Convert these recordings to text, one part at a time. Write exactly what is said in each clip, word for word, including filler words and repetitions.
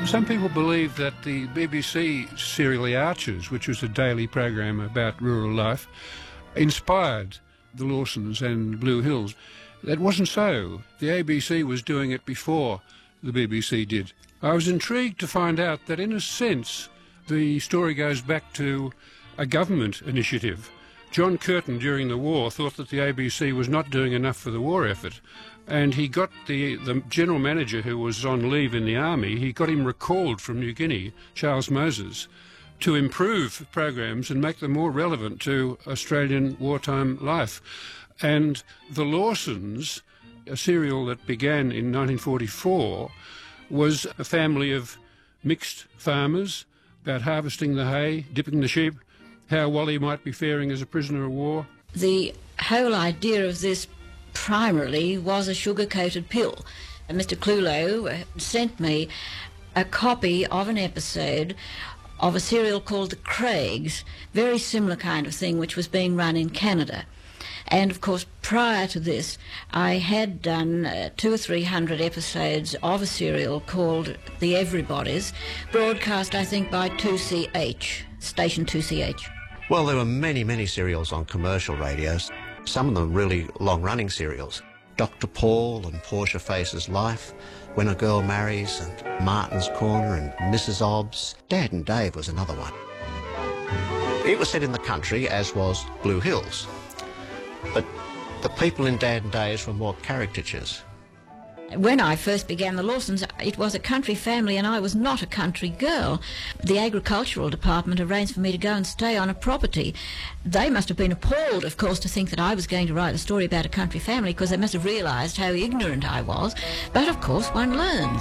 Some people believe that the B B C serial The Archers, which was a daily program about rural life, inspired the Lawsons and Blue Hills. That wasn't so. The A B C was doing it before the B B C did. I was intrigued to find out that, in a sense, the story goes back to a government initiative. John Curtin, during the war, thought that the A B C was not doing enough for the war effort, and he got the, the general manager, who was on leave in the army, he got him recalled from New Guinea, Charles Moses, to improve programs and make them more relevant to Australian wartime life. And the Lawsons, a serial that began in nineteen forty-four, was a family of mixed farmers about harvesting the hay, dipping the sheep, how Wally might be faring as a prisoner of war. The whole idea of this primarily was a sugar-coated pill. And Mister Clulo sent me a copy of an episode of a serial called The Craigs, very similar kind of thing, which was being run in Canada. And, of course, prior to this, I had done uh, two or three hundred episodes of a serial called The Everybodies, broadcast, I think, by two C H, station two C H. Well, there were many, many serials on commercial radios, some of them really long-running serials. Doctor Paul and Portia Faces Life, When a Girl Marries, and Martin's Corner and Missus Obbs. Dad and Dave was another one. It was set in the country, as was Blue Hills. But the people in Dad and Dave's were more caricatures. When I first began the Lawsons, it was a country family and I was not a country girl. The agricultural department arranged for me to go and stay on a property. They must have been appalled, of course, to think that I was going to write a story about a country family, because they must have realised how ignorant I was. But, of course, one learns.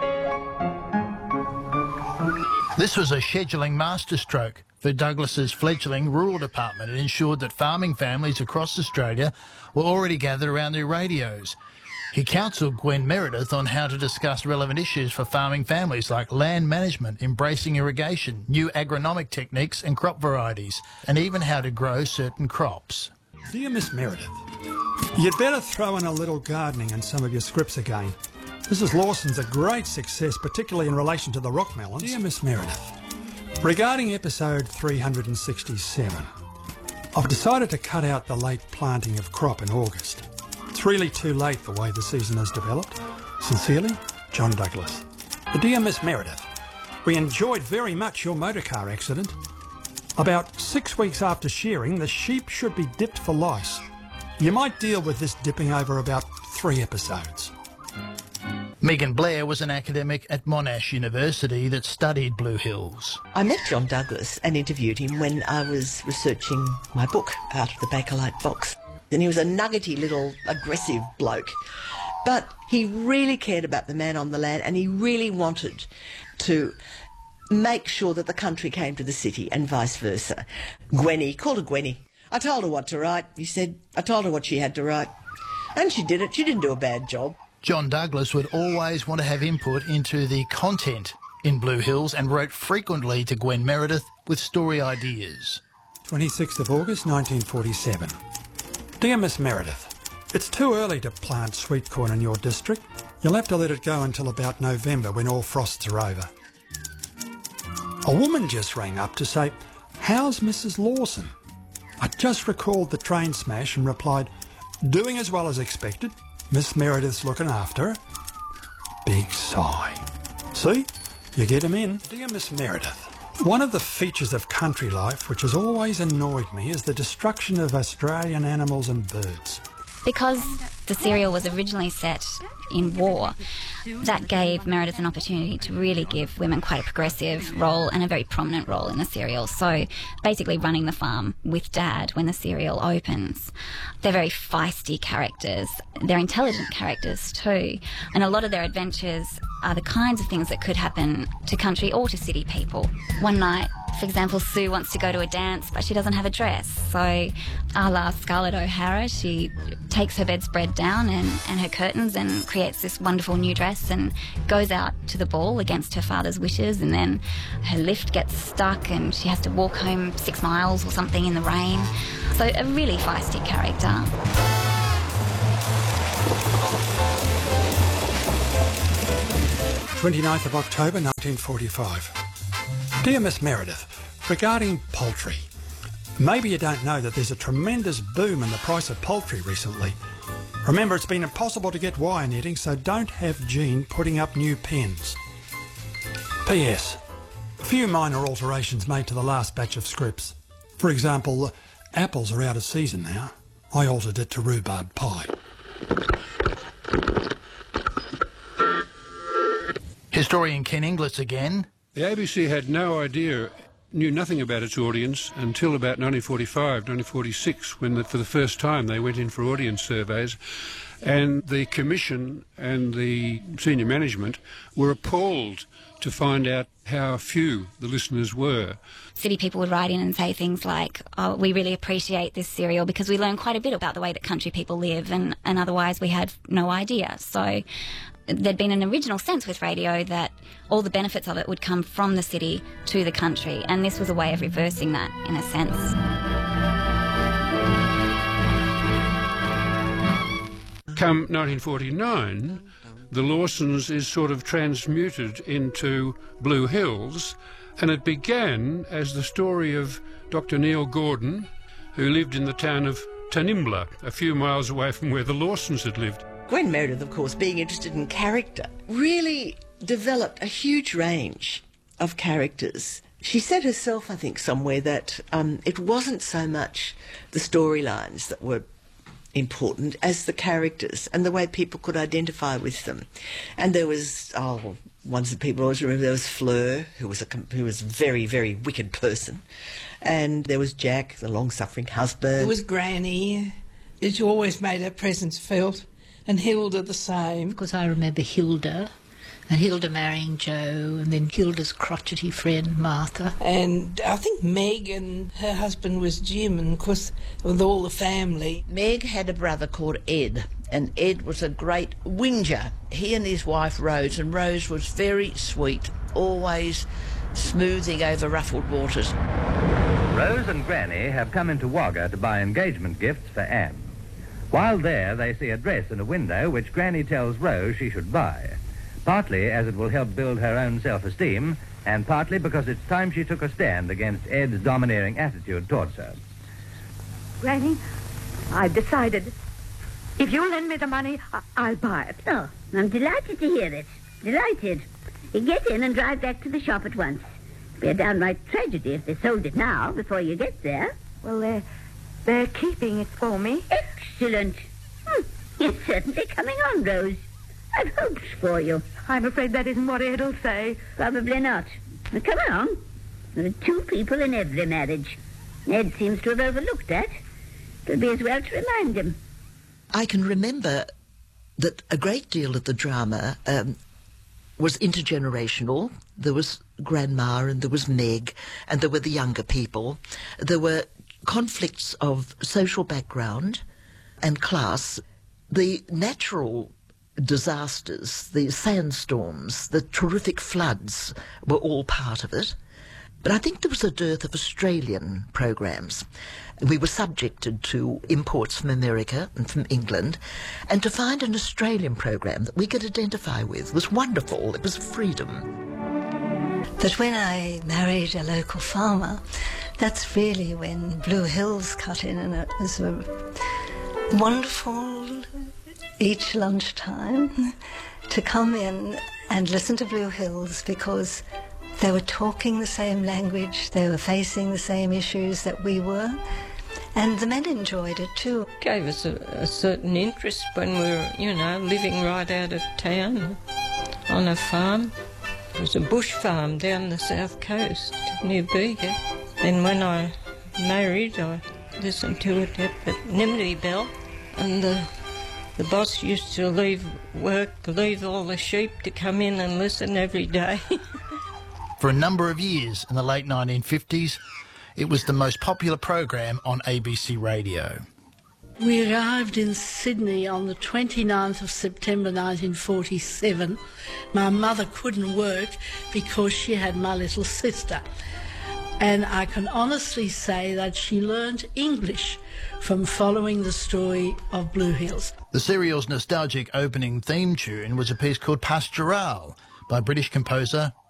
This was a scheduling masterstroke for Douglas's fledgling rural department. It ensured that farming families across Australia were already gathered around their radios. He counselled Gwen Meredith on how to discuss relevant issues for farming families, like land management, embracing irrigation, new agronomic techniques and crop varieties, and even how to grow certain crops. Dear Miss Meredith, you'd better throw in a little gardening in some of your scripts again. Missus Lawson's a great success, particularly in relation to the rock melons. Dear Miss Meredith, regarding episode three hundred sixty-seven, I've decided to cut out the late planting of crop in August. It's really too late the way the season has developed. Sincerely, John Douglas. Dear Miss Meredith, we enjoyed very much your motorcar accident. About six weeks after shearing, the sheep should be dipped for lice. You might deal with this dipping over about three episodes. Megan Blair was an academic at Monash University that studied Blue Hills. I met John Douglas and interviewed him when I was researching my book out of the Bakelite box. And he was a nuggety little aggressive bloke. But he really cared about the man on the land, and he really wanted to make sure that the country came to the city and vice versa. Gwenny, called her Gwenny. I told her what to write, he said. I told her what she had to write. And she did it. She didn't do a bad job. John Douglas would always want to have input into the content in Blue Hills and wrote frequently to Gwen Meredith with story ideas. twenty-sixth of August nineteen forty-seven. Dear Miss Meredith, it's too early to plant sweet corn in your district. You'll have to let it go until about November, when all frosts are over. A woman just rang up to say, how's Missus Lawson? I just recalled the train smash and replied, doing as well as expected. Miss Meredith's looking after her. Big sigh. See? You get him in. Dear Miss Meredith, one of the features of country life which has always annoyed me is the destruction of Australian animals and birds. Because the serial was originally set in war, that gave Meredith an opportunity to really give women quite a progressive role and a very prominent role in the serial. So basically running the farm with Dad when the serial opens. They're very feisty characters. They're intelligent characters too. And a lot of their adventures are the kinds of things that could happen to country or to city people. One night, for example, Sue wants to go to a dance, but she doesn't have a dress. So, a la Scarlett O'Hara, she takes her bedspread down and, and her curtains and creates this wonderful new dress and goes out to the ball against her father's wishes, and then her lift gets stuck and she has to walk home six miles or something in the rain. So, a really feisty character. twenty-ninth of October nineteen forty-five. Dear Miss Meredith, regarding poultry, maybe you don't know that there's a tremendous boom in the price of poultry recently. Remember, it's been impossible to get wire netting, so don't have Jean putting up new pens. P S. A few minor alterations made to the last batch of scripts. For example, apples are out of season now. I altered it to rhubarb pie. Historian Ken Inglis again. The A B C had no idea, knew nothing about its audience until about nineteen forty-five, nineteen forty-six, when the, for the first time they went in for audience surveys, and the commission and the senior management were appalled to find out how few the listeners were. City people would write in and say things like, oh, we really appreciate this serial because we learn quite a bit about the way that country people live, and, and otherwise we had no idea. So there'd been an original sense with radio that all the benefits of it would come from the city to the country, and this was a way of reversing that, in a sense. Come nineteen forty-nine, the Lawsons is sort of transmuted into Blue Hills, and it began as the story of Doctor Neil Gordon, who lived in the town of Tanimbla, a few miles away from where the Lawsons had lived. Gwen Meredith, of course, being interested in character, really developed a huge range of characters. She said herself, I think, somewhere that um, it wasn't so much the storylines that were important as the characters and the way people could identify with them. And there was, oh, ones that people always remember, there was Fleur, who was a, who was a very, very wicked person. And there was Jack, the long-suffering husband. There was Granny, she always made her presence felt. And Hilda the same. Because I remember Hilda, and Hilda marrying Joe, and then Hilda's crotchety friend, Martha. And I think Meg and her husband was Jim, and of course, with all the family. Meg had a brother called Ed, and Ed was a great whinger. He and his wife Rose, and Rose was very sweet, always smoothing over ruffled waters. Rose and Granny have come into Wagga to buy engagement gifts for Anne. While there, they see a dress in a window which Granny tells Rose she should buy, partly as it will help build her own self-esteem, and partly because it's time she took a stand against Ed's domineering attitude towards her. Granny, I've decided. If you lend me the money, I- I'll buy it. Oh, I'm delighted to hear it. Delighted. You get in and drive back to the shop at once. It'd be a downright tragedy if they sold it now, before you get there. Well, they're, they're keeping it for me. Excellent. Hmm. You're certainly coming on, Rose. I've hopes for you. I'm afraid that isn't what Ed will say. Probably not. Now, come along. There are two people in every marriage. Ed seems to have overlooked that. It'll be as well to remind him. I can remember that a great deal of the drama um, was intergenerational. There was Grandma and there was Meg and there were the younger people. There were conflicts of social background and class. The natural disasters, the sandstorms, the terrific floods were all part of it. But I think there was a dearth of Australian programs. We were subjected to imports from America and from England, and to find an Australian program that we could identify with was wonderful. It was freedom. But when I married a local farmer, that's really when Blue Hills cut in, and it was a wonderful each lunchtime to come in and listen to Blue Hills, because they were talking the same language, they were facing the same issues that we were, and the men enjoyed it too. Gave us a, a certain interest when we were, you know, living right out of town on a farm. It was a bush farm down the south coast near Bega. Then when I married, I listened to it at the Nimrity Bell, and the the boss used to leave work, leave all the sheep to come in and listen every day. For a number of years in the late nineteen fifties, it was the most popular program on A B C Radio. We arrived in Sydney on the twenty-ninth of September nineteen forty-seven. My mother couldn't work because she had my little sister. And I can honestly say that she learned English from following the story of Blue Hills. The serial's nostalgic opening theme tune was a piece called Pastoral by British composer